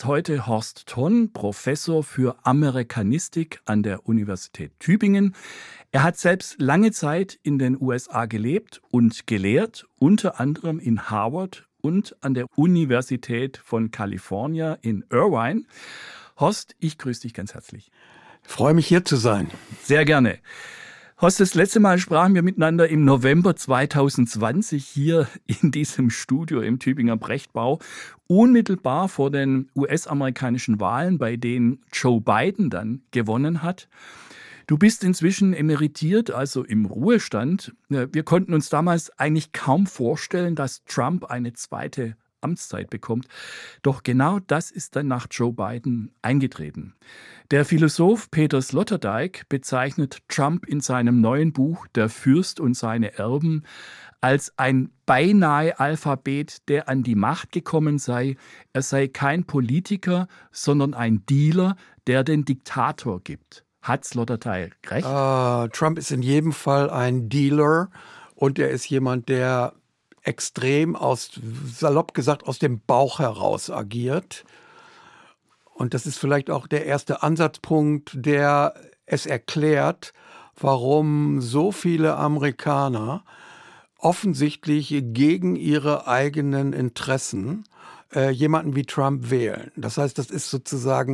Gast heute Horst Thon, Professor für Amerikanistik an der Universität Tübingen. Er hat selbst lange Zeit in den USA gelebt und gelehrt, unter anderem in Harvard und an der Universität von California in Irvine. Horst, ich grüße dich ganz herzlich. Ich freue mich, hier zu sein. Sehr gerne. Horst, das letzte Mal sprachen wir miteinander im November 2020 hier in diesem Studio im Tübinger Brechtbau, unmittelbar vor den US-amerikanischen Wahlen, bei denen Joe Biden dann gewonnen hat. Du bist inzwischen emeritiert, also im Ruhestand. Wir konnten uns damals eigentlich kaum vorstellen, dass Trump eine zweite Amtszeit bekommt. Doch genau das ist dann nach Joe Biden eingetreten. Der Philosoph Peter Sloterdijk bezeichnet Trump in seinem neuen Buch Der Fürst und seine Erben als ein beinahe Alphabet, der an die Macht gekommen sei. Er sei kein Politiker, sondern ein Dealer, der den Diktator gibt. Hat Sloterdijk recht? Trump ist in jedem Fall ein Dealer und er ist jemand, der extrem salopp gesagt, aus dem Bauch heraus agiert. Und das ist vielleicht auch der erste Ansatzpunkt, der es erklärt, warum so viele Amerikaner offensichtlich gegen ihre eigenen Interessen jemanden wie Trump wählen. Das heißt, das ist sozusagen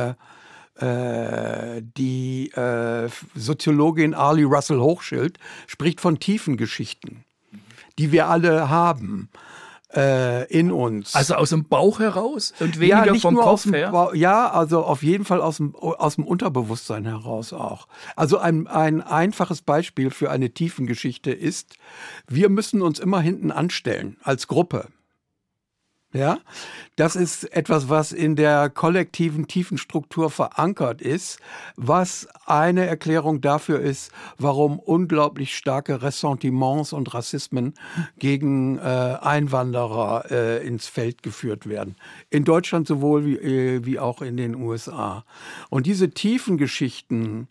die Soziologin Arlie Russell Hochschild spricht von tiefen Geschichten, die wir alle haben in uns. Also aus dem Bauch heraus und weniger ja, vom Kopf her? Ja, also auf jeden Fall aus dem Unterbewusstsein heraus auch. Also ein einfaches Beispiel für eine Tiefengeschichte ist, wir müssen uns immer hinten anstellen als Gruppe. Ja, das ist etwas, was in der kollektiven Tiefenstruktur verankert ist, was eine Erklärung dafür ist, warum unglaublich starke Ressentiments und Rassismen gegen Einwanderer ins Feld geführt werden. In Deutschland sowohl wie auch in den USA. Und diese Tiefengeschichten,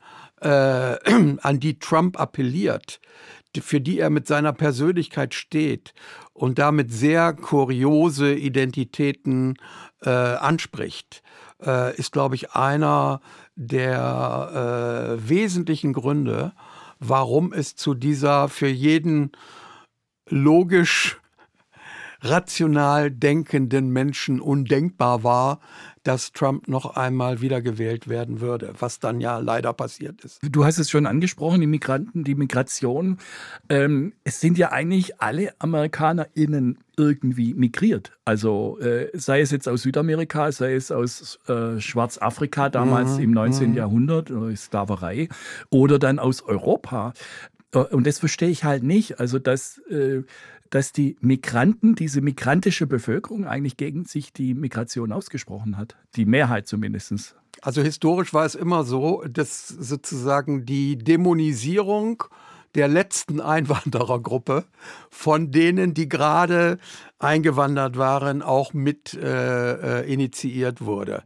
an die Trump appelliert, für die er mit seiner Persönlichkeit steht und damit sehr kuriose Identitäten anspricht, ist, glaube ich, einer der wesentlichen Gründe, warum es zu dieser für jeden logisch rational denkenden Menschen undenkbar war, dass Trump noch einmal wiedergewählt werden würde, was dann ja leider passiert ist. Du hast es schon angesprochen, die Migranten, die Migration. Es sind ja eigentlich alle AmerikanerInnen irgendwie migriert. Also sei es jetzt aus Südamerika, sei es aus Schwarzafrika, damals im 19. Jahrhundert, Sklaverei, oder dann aus Europa. Und das verstehe ich halt nicht. Also dass die Migranten, diese migrantische Bevölkerung eigentlich gegen sich die Migration ausgesprochen hat. Die Mehrheit zumindest. Also historisch war es immer so, dass sozusagen die Dämonisierung der letzten Einwanderergruppe von denen, die gerade eingewandert waren, auch mit initiiert wurde.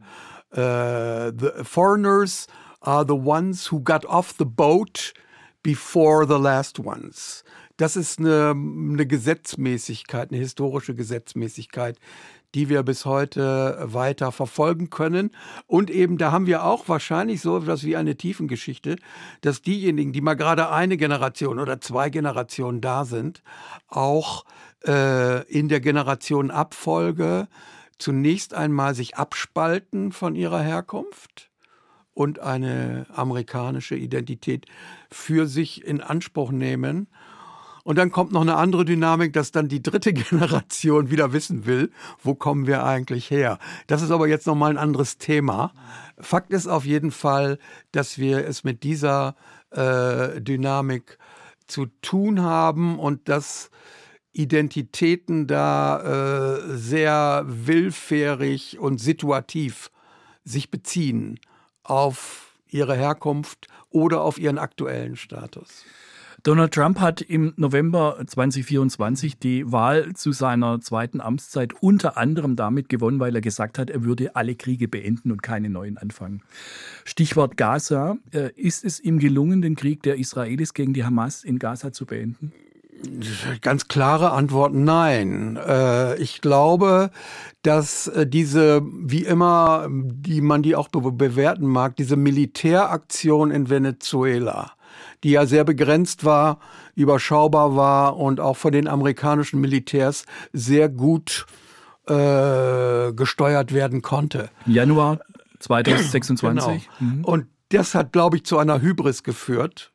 The foreigners are the ones who got off the boat before the last ones. Das ist eine Gesetzmäßigkeit, eine historische Gesetzmäßigkeit, die wir bis heute weiter verfolgen können. Und eben, da haben wir auch wahrscheinlich so etwas wie eine Tiefengeschichte, dass diejenigen, die mal gerade eine Generation oder zwei Generationen da sind, auch in der Generationenabfolge zunächst einmal sich abspalten von ihrer Herkunft und eine amerikanische Identität für sich in Anspruch nehmen. Und dann kommt noch eine andere Dynamik, dass dann die dritte Generation wieder wissen will, wo kommen wir eigentlich her. Das ist aber jetzt nochmal ein anderes Thema. Fakt ist auf jeden Fall, dass wir es mit dieser Dynamik zu tun haben und dass Identitäten da sehr willfährig und situativ sich beziehen auf ihre Herkunft oder auf ihren aktuellen Status. Donald Trump hat im November 2024 die Wahl zu seiner zweiten Amtszeit unter anderem damit gewonnen, weil er gesagt hat, er würde alle Kriege beenden und keine neuen anfangen. Stichwort Gaza. Ist es ihm gelungen, den Krieg der Israelis gegen die Hamas in Gaza zu beenden? Ganz klare Antwort, nein. Ich glaube, dass diese, wie immer, man die auch bewerten mag, diese Militäraktion in Venezuela, die ja sehr begrenzt war, überschaubar war und auch von den amerikanischen Militärs sehr gut gesteuert werden konnte. Januar 2026. Genau. Und das hat, glaube ich, zu einer Hybris geführt,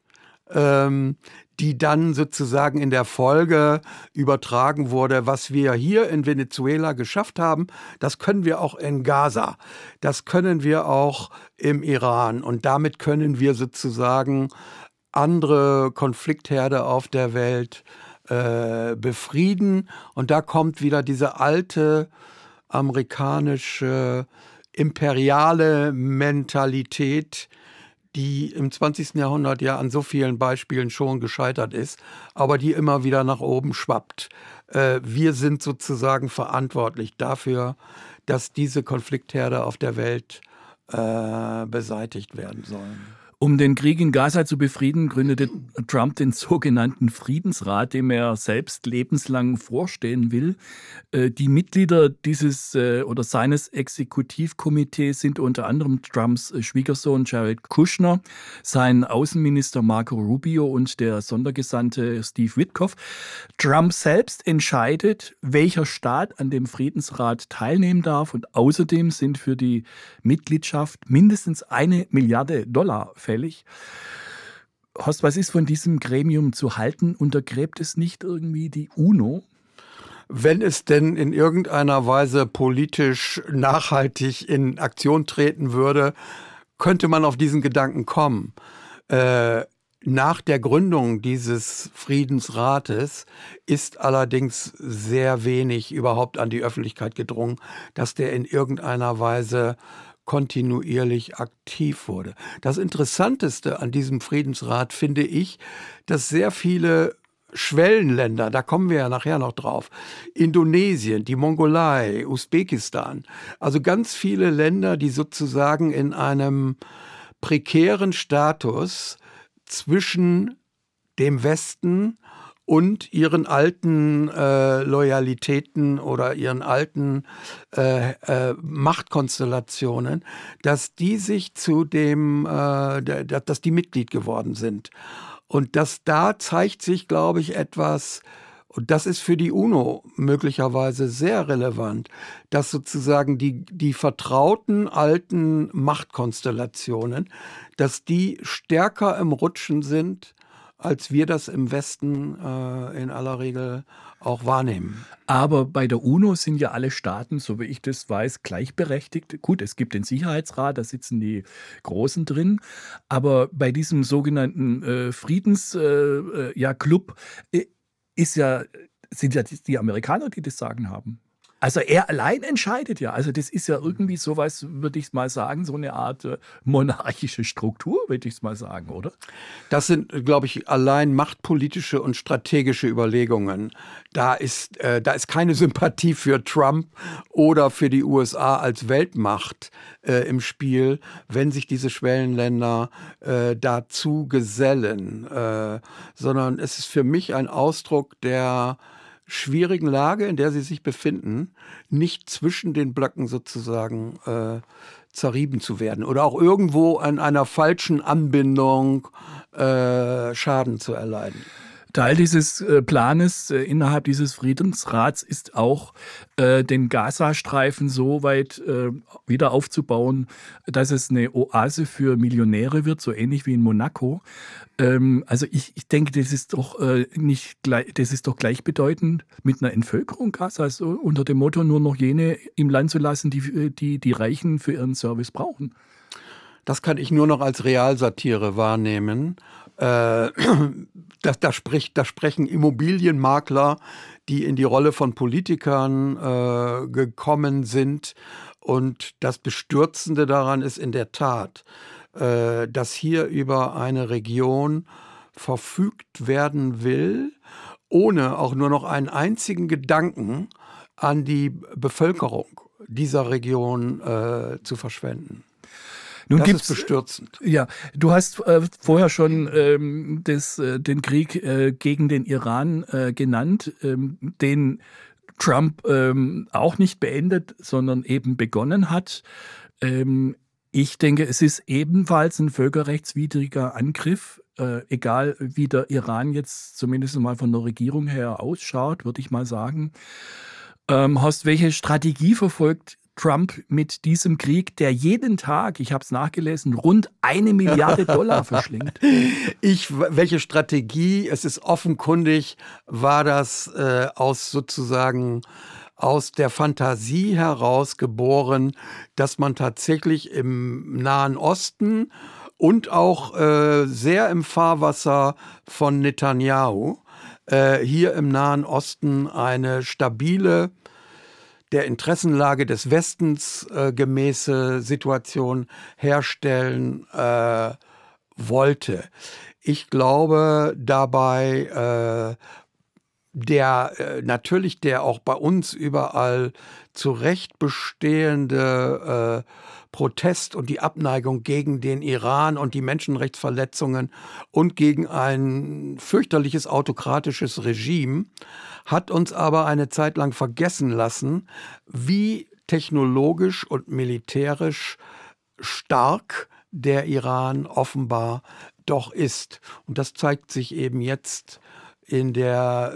die dann sozusagen in der Folge übertragen wurde. Was wir hier in Venezuela geschafft haben, das können wir auch in Gaza, das können wir auch im Iran und damit können wir sozusagen andere Konfliktherde auf der Welt befrieden. Und da kommt wieder diese alte amerikanische imperiale Mentalität, die im 20. Jahrhundert ja an so vielen Beispielen schon gescheitert ist, aber die immer wieder nach oben schwappt. Wir sind sozusagen verantwortlich dafür, dass diese Konfliktherde auf der Welt beseitigt werden sollen. Um den Krieg in Gaza zu befrieden, gründete Trump den sogenannten Friedensrat, dem er selbst lebenslang vorstehen will. Die Mitglieder dieses oder seines Exekutivkomitees sind unter anderem Trumps Schwiegersohn Jared Kushner, sein Außenminister Marco Rubio und der Sondergesandte Steve Witkoff. Trump selbst entscheidet, welcher Staat an dem Friedensrat teilnehmen darf, und außerdem sind für die Mitgliedschaft mindestens $1 Milliarde fällig. Horst, was ist von diesem Gremium zu halten? Untergräbt es nicht irgendwie die UNO? Wenn es denn in irgendeiner Weise politisch nachhaltig in Aktion treten würde, könnte man auf diesen Gedanken kommen. Nach der Gründung dieses Friedensrates ist allerdings sehr wenig überhaupt an die Öffentlichkeit gedrungen, dass der in irgendeiner Weise kontinuierlich aktiv wurde. Das Interessanteste an diesem Friedensrat finde ich, dass sehr viele Schwellenländer, da kommen wir ja nachher noch drauf, Indonesien, die Mongolei, Usbekistan, also ganz viele Länder, die sozusagen in einem prekären Status zwischen dem Westen und ihren alten Loyalitäten oder ihren alten Machtkonstellationen, dass die sich zu dem, dass die Mitglied geworden sind. Und da zeigt sich, glaube ich, etwas, und das ist für die UNO möglicherweise sehr relevant, dass sozusagen die vertrauten alten Machtkonstellationen, dass die stärker im Rutschen sind, als wir das im Westen in aller Regel auch wahrnehmen. Aber bei der UNO sind ja alle Staaten, so wie ich das weiß, gleichberechtigt. Gut, es gibt den Sicherheitsrat, da sitzen die Großen drin. Aber bei diesem sogenannten Friedensclub sind ja die Amerikaner, die das Sagen haben. Also er allein entscheidet ja. Also das ist ja irgendwie sowas, würde ich mal sagen, so eine Art monarchische Struktur, würde ich es mal sagen, oder? Das sind, glaube ich, allein machtpolitische und strategische Überlegungen. Da ist keine Sympathie für Trump oder für die USA als Weltmacht im Spiel, wenn sich diese Schwellenländer dazu gesellen. Sondern es ist für mich ein Ausdruck der schwierigen Lage, in der sie sich befinden, nicht zwischen den Blöcken sozusagen zerrieben zu werden oder auch irgendwo an einer falschen Anbindung Schaden zu erleiden. Teil dieses Planes innerhalb dieses Friedensrats ist auch, den Gazastreifen so weit wieder aufzubauen, dass es eine Oase für Millionäre wird, so ähnlich wie in Monaco. Also ich denke, das ist doch das ist doch gleichbedeutend mit einer Entvölkerung Gazas, unter dem Motto, nur noch jene im Land zu lassen, die Reichen für ihren Service brauchen. Das kann ich nur noch als Realsatire wahrnehmen. Da sprechen Immobilienmakler, die in die Rolle von Politikern gekommen sind. Und das Bestürzende daran ist in der Tat, dass hier über eine Region verfügt werden will, ohne auch nur noch einen einzigen Gedanken an die Bevölkerung dieser Region zu verschwenden. Nun das gibt's, ist bestürzend. Ja, du hast vorher schon den Krieg gegen den Iran genannt, den Trump auch nicht beendet, sondern eben begonnen hat. Ich denke, es ist ebenfalls ein völkerrechtswidriger Angriff, egal wie der Iran jetzt zumindest mal von der Regierung her ausschaut, würde ich mal sagen. Horst, welche Strategie verfolgt Trump mit diesem Krieg, der jeden Tag, ich habe es nachgelesen, rund 1 Milliarde Dollar verschlingt? Welche Strategie? Es ist offenkundig, war das aus der Fantasie heraus geboren, dass man tatsächlich im Nahen Osten und auch sehr im Fahrwasser von Netanyahu hier im Nahen Osten eine stabile, der Interessenlage des Westens gemäße Situation herstellen wollte. Ich glaube dabei, natürlich der auch bei uns überall zu Recht bestehende Protest und die Abneigung gegen den Iran und die Menschenrechtsverletzungen und gegen ein fürchterliches autokratisches Regime hat uns aber eine Zeit lang vergessen lassen, wie technologisch und militärisch stark der Iran offenbar doch ist. Und das zeigt sich eben jetzt in der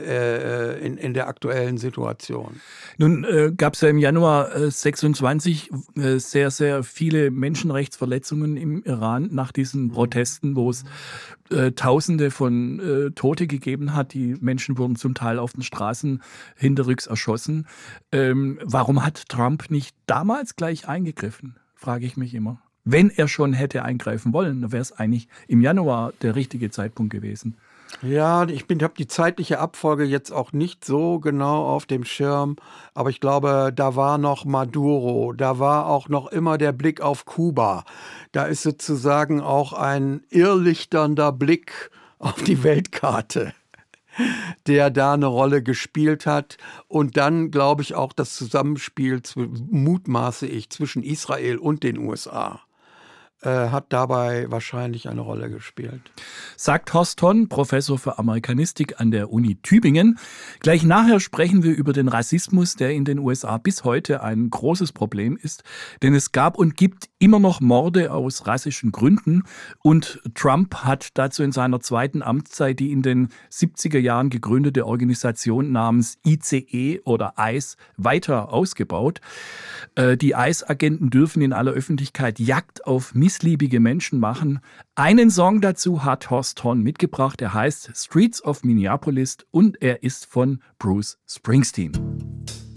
aktuellen Situation. Nun gab es ja im Januar 26 sehr, sehr viele Menschenrechtsverletzungen im Iran nach diesen Protesten, wo es Tausende von Tote gegeben hat. Die Menschen wurden zum Teil auf den Straßen hinterrücks erschossen. Warum hat Trump nicht damals gleich eingegriffen, frage ich mich immer. Wenn er schon hätte eingreifen wollen, dann wäre es eigentlich im Januar der richtige Zeitpunkt gewesen. Ja, ich habe die zeitliche Abfolge jetzt auch nicht so genau auf dem Schirm, aber ich glaube, da war noch Maduro, da war auch noch immer der Blick auf Kuba. Da ist sozusagen auch ein irrlichternder Blick auf die Weltkarte, der da eine Rolle gespielt hat. Und dann glaube ich auch das Zusammenspiel, mutmaße ich, zwischen Israel und den USA. Hat dabei wahrscheinlich eine Rolle gespielt. Sagt Horst Thon, Professor für Amerikanistik an der Uni Tübingen. Gleich nachher sprechen wir über den Rassismus, der in den USA bis heute ein großes Problem ist. Denn es gab und gibt immer noch Morde aus rassischen Gründen. Und Trump hat dazu in seiner zweiten Amtszeit die in den 70er Jahren gegründete Organisation namens ICE oder ICE weiter ausgebaut. Die ICE-Agenten dürfen in aller Öffentlichkeit Jagd auf missliebige Menschen machen. Einen Song dazu hat Horst Thon mitgebracht. Er heißt Streets of Minneapolis und er ist von Bruce Springsteen.